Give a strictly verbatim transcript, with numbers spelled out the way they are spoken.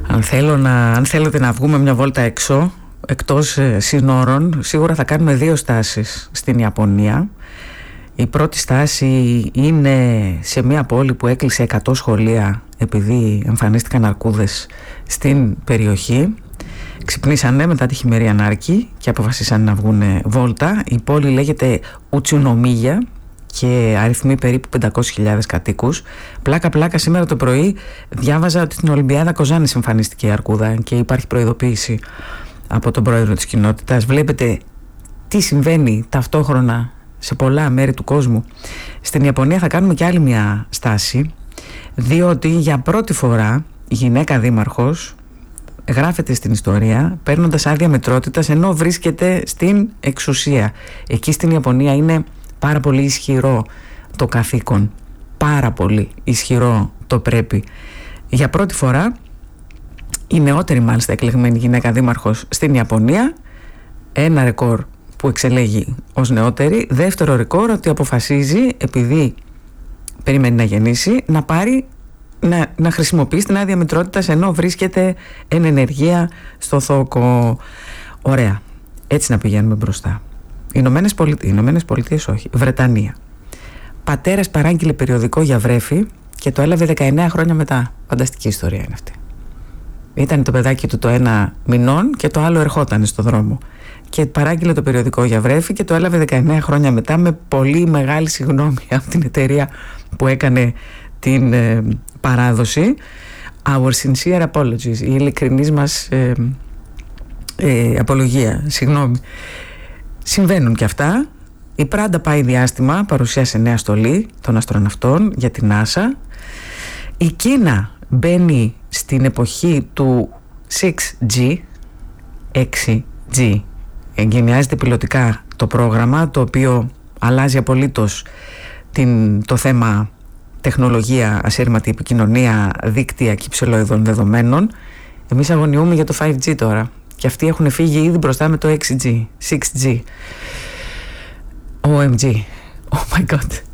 Αν, θέλω να, αν θέλετε να βγούμε μια βόλτα έξω, εκτός ε, συνόρων, σίγουρα θα κάνουμε δύο στάσεις στην Ιαπωνία. Η πρώτη στάση είναι σε μια πόλη που έκλεισε εκατό σχολεία επειδή εμφανίστηκαν αρκούδες στην περιοχή. Ξυπνήσανε μετά τη χειμερή ανάρκη και αποφασίσαν να βγουν βόλτα. Η πόλη λέγεται Ουτσουνομίγια και αριθμεί περίπου πεντακόσιες χιλιάδες κατοίκους. Πλάκα πλάκα σήμερα το πρωί διάβαζα ότι στην Ολυμπιάδα Κοζάνης εμφανίστηκε η αρκούδα και υπάρχει προειδοποίηση από τον πρόεδρο της κοινότητας. Βλέπετε τι συμβαίνει ταυτόχρονα σε πολλά μέρη του κόσμου. Στην Ιαπωνία θα κάνουμε και άλλη μια στάση, διότι για πρώτη φορά η γυναίκα δήμαρχος γράφεται στην ιστορία παίρνοντας άδεια μετρότητας ενώ βρίσκεται στην εξουσία. Εκεί στην Ιαπωνία είναι πάρα πολύ ισχυρό το καθήκον, πάρα πολύ ισχυρό το πρέπει. Για πρώτη φορά η νεότερη μάλιστα εκλεγμένη γυναίκα δήμαρχος στην Ιαπωνία, ένα ρεκόρ που εξελέγει ως νεότερη. Δεύτερο ρεκόρ ότι αποφασίζει, επειδή περιμένει να γεννήσει, να πάρει να, να χρησιμοποιήσει την άδεια μητρότητας ενώ βρίσκεται εν ενεργεία στο θόκο. Ωραία, έτσι να πηγαίνουμε μπροστά. Ηνωμένες Πολιτείες, Ηνωμένες Πολιτείες όχι, Βρετανία. Πατέρας παράγγειλε περιοδικό για βρέφη και το έλαβε δεκαεννέα χρόνια μετά. Φανταστική ιστορία είναι αυτή. Ήταν το παιδάκι του το ένα μηνών και το άλλο ερχόταν στο δρόμο. Και παράγγειλε το περιοδικό για βρέφη και το έλαβε δεκαεννέα χρόνια μετά, με πολύ μεγάλη συγγνώμη από την εταιρεία που έκανε την ε, παράδοση. Our sincere apologies, η ειλικρινής μας ε, ε, απολογία, συγγνώμη. Συμβαίνουν και αυτά. Η Πράντα πάει διάστημα, παρουσίασε νέα στολή των αστροναυτών για την NASA. Η Κίνα μπαίνει στην εποχή του έξι τζι, έξι τζι. Εγκαινιάζεται πιλωτικά το πρόγραμμα, το οποίο αλλάζει απολύτως την, το θέμα τεχνολογία, ασύρματη επικοινωνία, δίκτυα και υψηλοειδών δεδομένων. Εμείς αγωνιούμε για το φάιβ τζι τώρα και αυτοί έχουν φύγει ήδη μπροστά με το έξι τζι, έξι τζι. ο εμ τζι. Oh my god.